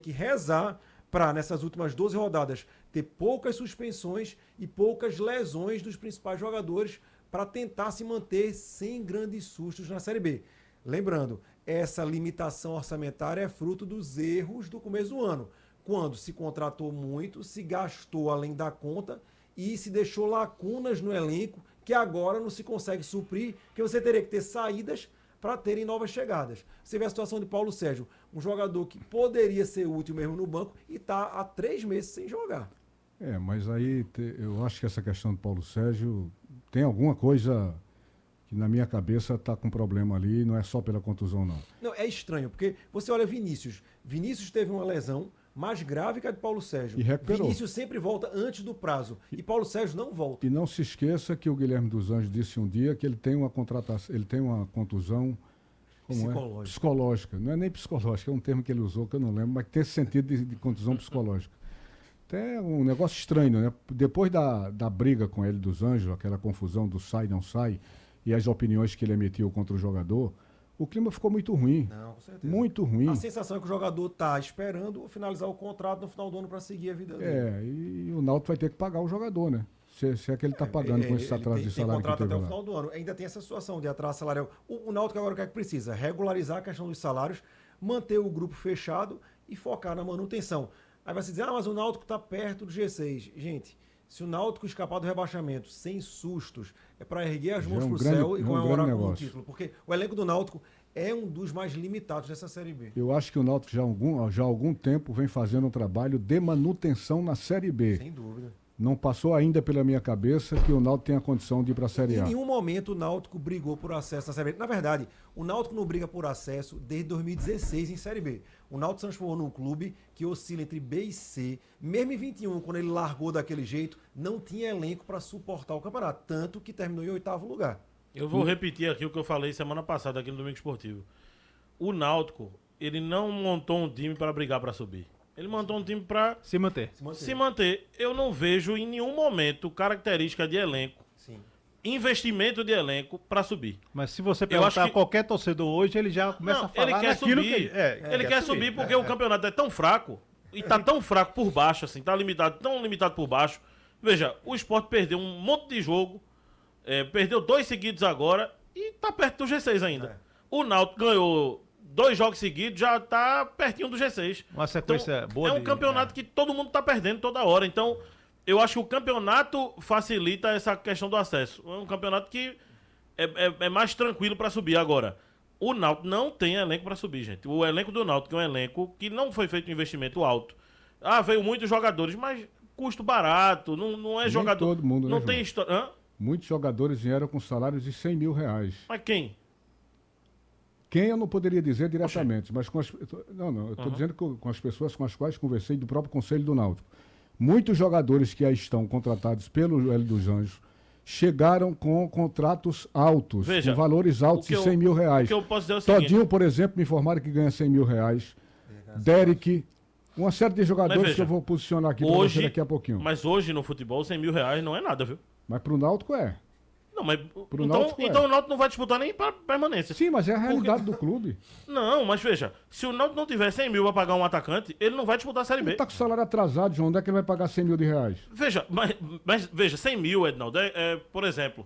que rezar para, nessas últimas 12 rodadas, ter poucas suspensões e poucas lesões dos principais jogadores para tentar se manter sem grandes sustos na Série B. Lembrando, essa limitação orçamentária é fruto dos erros do começo do ano, quando se contratou muito, se gastou além da conta e se deixou lacunas no elenco que agora não se consegue suprir, que você teria que ter saídas para terem novas chegadas. Você vê a situação de Paulo Sérgio, um jogador que poderia ser útil mesmo no banco e está há 3 meses sem jogar. Mas aí eu acho que essa questão do Paulo Sérgio tem alguma coisa que na minha cabeça está com problema ali, não é só pela contusão, não. Não, é estranho, porque você olha Vinícius. Vinícius teve uma lesão mais grave que a de Paulo Sérgio. E recuperou. Vinícius sempre volta antes do prazo. E Paulo Sérgio não volta. E não se esqueça que o Guilherme dos Anjos disse um dia que ele tem uma contratação, ele tem uma contusão psicológica. Não é nem psicológica, é um termo que ele usou que eu não lembro, mas que tem esse sentido de contusão psicológica. Até um negócio estranho, né? Depois da briga com ele dos Anjos, aquela confusão do sai, não sai, e as opiniões que ele emitiu contra o jogador, o clima ficou muito ruim. Não, com certeza. Muito ruim. A sensação é que o jogador está esperando finalizar o contrato no final do ano para seguir a vida dele. E o Náutico vai ter que pagar o jogador, né? Se é que ele está pagando com esse atraso de salário que teve até lá. o final do ano. Ainda tem essa situação de atraso salarial. O Náutico agora o que é que precisa? Regularizar a questão dos salários, manter o grupo fechado e focar na manutenção. Aí vai se dizer, mas o Náutico está perto do G6. Gente, se o Náutico escapar do rebaixamento sem sustos, é para erguer as mãos para o céu e comemorar com o título. Porque o elenco do Náutico é um dos mais limitados dessa Série B. Eu acho que o Náutico já há algum tempo vem fazendo um trabalho de manutenção na Série B. Sem dúvida. Não passou ainda pela minha cabeça que o Náutico tem a condição de ir para a Série A. Em nenhum momento o Náutico brigou por acesso à Série B. Na verdade, o Náutico não briga por acesso desde 2016 em Série B. O Náutico se transformou num clube que oscila entre B e C. Mesmo em 21, quando ele largou daquele jeito, não tinha elenco para suportar o campeonato. Tanto que terminou em 8º lugar. Eu vou repetir aqui o que eu falei semana passada aqui no Domingo Esportivo. O Náutico, ele não montou um time para brigar para subir. Ele montou um time para se manter. Eu não vejo em nenhum momento característica de elenco, investimento de elenco para subir. Mas se você perguntar a qualquer torcedor hoje, ele já começa a falar ele quer subir. Ele quer subir porque o campeonato é tão fraco e tá tão fraco por baixo, assim, tá limitado, tão limitado por baixo. Veja, o Sport perdeu um monte de jogo, perdeu 2 seguidos agora e tá perto do G6 ainda. O Náutico ganhou 2 jogos seguidos, já tá pertinho do G6. Uma sequência então, boa. É um campeonato que todo mundo tá perdendo toda hora. Então, eu acho que o campeonato facilita essa questão do acesso. É um campeonato que é mais tranquilo para subir. Agora, o Náutico não tem elenco para subir, gente. O elenco do Náutico é um elenco que não foi feito um investimento alto. Veio muitos jogadores, mas custo barato, não é Nem jogador... todo mundo, não né, tem história... Muitos jogadores vieram com salários de R$100 mil. Mas quem? Quem eu não poderia dizer diretamente, mas eu estou dizendo que com as pessoas com as quais conversei do próprio Conselho do Náutico. Muitos jogadores que aí estão contratados pelo Hélio dos Anjos chegaram com contratos altos, com valores altos de R$100 mil. O que eu posso dizer é o seguinte... Todinho, por exemplo, me informaram que ganha R$100 mil. Derek, uma série de jogadores que eu vou posicionar aqui para você daqui a pouquinho. Mas hoje no futebol R$100 mil não é nada, viu? Mas para o Náutico é. Não, mas então o Náutico não vai disputar nem para permanência. Sim, mas é a realidade do clube. Não, mas veja, se o Náutico não tiver 100 mil para pagar um atacante, ele não vai disputar a Série B. Ele tá com o salário atrasado, João, onde é que ele vai pagar R$100 mil? Veja, mas veja, 100 mil, Ednaldo, por exemplo,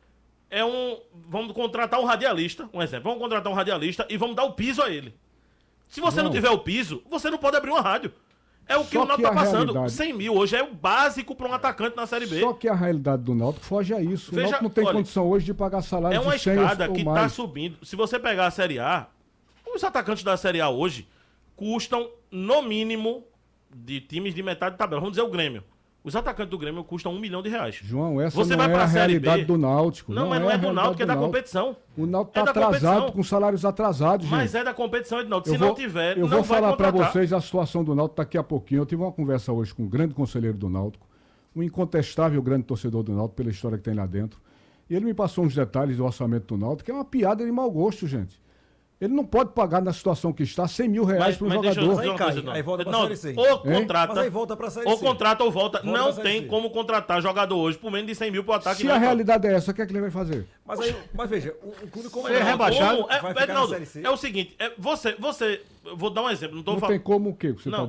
vamos contratar um radialista, um exemplo, vamos contratar um radialista e vamos dar o piso a ele. Se você não tiver o piso, você não pode abrir uma rádio. É o que o Náutico tá passando. Realidade... 100 mil hoje é o básico para um atacante na Série B. Só que a realidade do Náutico foge a isso. O Náutico não tem condição hoje de pagar salário de 100 ou mais. É uma escada que tá subindo. Se você pegar a Série A, os atacantes da Série A hoje custam, no mínimo, de times de metade de tabela. Vamos dizer o Grêmio. Os atacantes do Grêmio custam R$1 milhão. João, essa você não vai é a realidade B, do Náutico. Não, mas não é do Náutico, é da competição. O Náutico está atrasado, com salários atrasados, gente. Mas é da competição, Ednaldo. Se não tiver, eu vou falar para vocês a situação do Náutico daqui a pouquinho. Eu tive uma conversa hoje com um grande conselheiro do Náutico, um incontestável grande torcedor do Náutico, pela história que tem lá dentro. E ele me passou uns detalhes do orçamento do Náutico, que é uma piada de mau gosto, gente. Ele não pode pagar na situação que está R$100 mil para um jogador. Aí volta pra Série C. Ou contrata, mas aí volta pra Série C. Ou contrata ou volta. Não tem como contratar jogador hoje por menos de 100 mil para o ataque. Se a realidade é essa, o que é que ele vai fazer? Mas veja, um clube como é rebaixado, vai ficar na Série C. É o seguinte, vou dar um exemplo, não estou falando. Não tem como o quê? Você não,